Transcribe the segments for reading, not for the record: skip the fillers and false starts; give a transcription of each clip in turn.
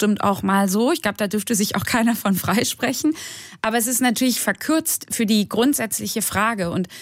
bestimmt auch mal so. Ich glaube, da dürfte sich auch keiner von freisprechen. Aber es ist natürlich verkürzt für die grundsätzliche Frage. Und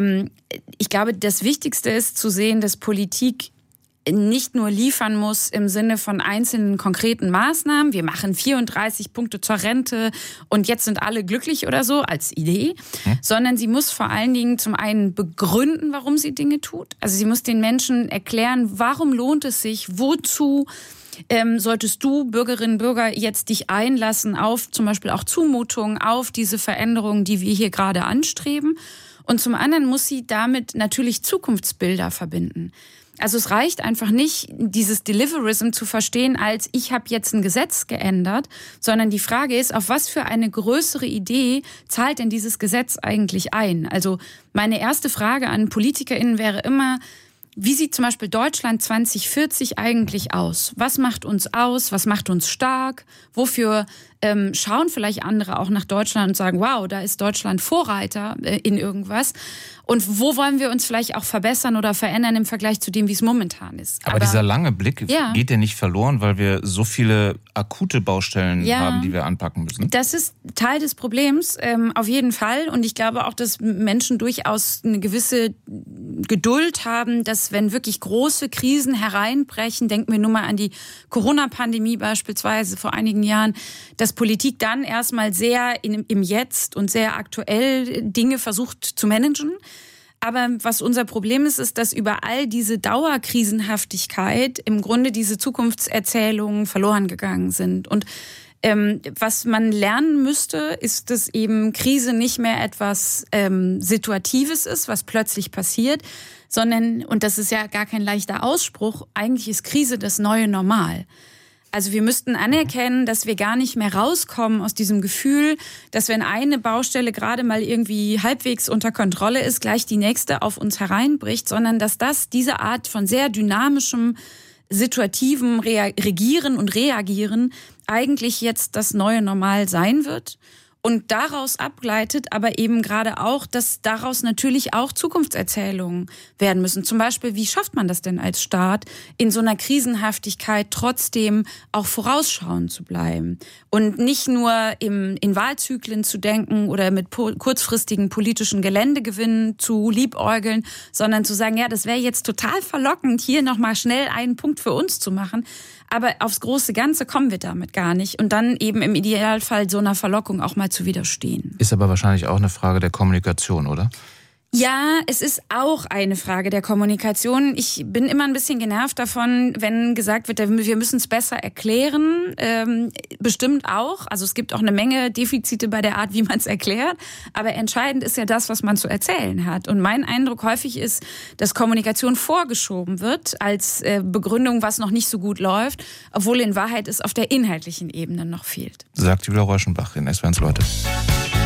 ich glaube, das Wichtigste ist zu sehen, dass Politik nicht nur liefern muss im Sinne von einzelnen konkreten Maßnahmen. Wir machen 34 Punkte zur Rente und jetzt sind alle glücklich oder so als Idee, sondern sie muss vor allen Dingen zum einen begründen, warum sie Dinge tut. Also sie muss den Menschen erklären, warum lohnt es sich, wozu solltest du, Bürgerinnen und Bürger, jetzt dich einlassen auf zum Beispiel auch Zumutungen, auf diese Veränderungen, die wir hier gerade anstreben. Und zum anderen muss sie damit natürlich Zukunftsbilder verbinden. Also es reicht einfach nicht, dieses Deliverism zu verstehen als ich habe jetzt ein Gesetz geändert, sondern die Frage ist, auf was für eine größere Idee zahlt denn dieses Gesetz eigentlich ein? Also meine erste Frage an PolitikerInnen wäre immer, wie sieht zum Beispiel Deutschland 2040 eigentlich aus? Was macht uns aus? Was macht uns stark? Wofür schauen vielleicht andere auch nach Deutschland und sagen, wow, da ist Deutschland Vorreiter in irgendwas? Und wo wollen wir uns vielleicht auch verbessern oder verändern im Vergleich zu dem, wie es momentan ist? Aber dieser lange Blick, geht der nicht verloren, weil wir so viele akute Baustellen haben, die wir anpacken müssen? Das ist Teil des Problems, auf jeden Fall. Und ich glaube auch, dass Menschen durchaus eine gewisse Geduld haben, dass wenn wirklich große Krisen hereinbrechen, denken wir nur mal an die Corona-Pandemie beispielsweise vor einigen Jahren, dass Politik dann erstmal sehr im Jetzt und sehr aktuell Dinge versucht zu managen. Aber was unser Problem ist, ist, dass über all diese Dauerkrisenhaftigkeit im Grunde diese Zukunftserzählungen verloren gegangen sind. Und was man lernen müsste, ist, dass eben Krise nicht mehr etwas Situatives ist, was plötzlich passiert, sondern, und das ist ja gar kein leichter Ausspruch, eigentlich ist Krise das neue Normal. Also wir müssten anerkennen, dass wir gar nicht mehr rauskommen aus diesem Gefühl, dass wenn eine Baustelle gerade mal irgendwie halbwegs unter Kontrolle ist, gleich die nächste auf uns hereinbricht, sondern dass diese Art von sehr dynamischem, situativem Regieren und Reagieren eigentlich jetzt das neue Normal sein wird. Und daraus abgeleitet aber eben gerade auch, dass daraus natürlich auch Zukunftserzählungen werden müssen. Zum Beispiel, wie schafft man das denn als Staat, in so einer Krisenhaftigkeit trotzdem auch vorausschauend zu bleiben? Und nicht nur in Wahlzyklen zu denken oder mit kurzfristigen politischen Geländegewinnen zu liebäugeln, sondern zu sagen, ja, das wäre jetzt total verlockend, hier nochmal schnell einen Punkt für uns zu machen. Aber aufs große Ganze kommen wir damit gar nicht. Und dann eben im Idealfall so einer Verlockung auch mal zu widerstehen. Ist aber wahrscheinlich auch eine Frage der Kommunikation, oder? Ja, es ist auch eine Frage der Kommunikation. Ich bin immer ein bisschen genervt davon, wenn gesagt wird, wir müssen es besser erklären. Bestimmt auch. Also es gibt auch eine Menge Defizite bei der Art, wie man es erklärt. Aber entscheidend ist ja das, was man zu erzählen hat. Und mein Eindruck häufig ist, dass Kommunikation vorgeschoben wird als Begründung, was noch nicht so gut läuft, obwohl in Wahrheit es auf der inhaltlichen Ebene noch fehlt. Sagt Julia Reuschenbach in SWR1 Leute.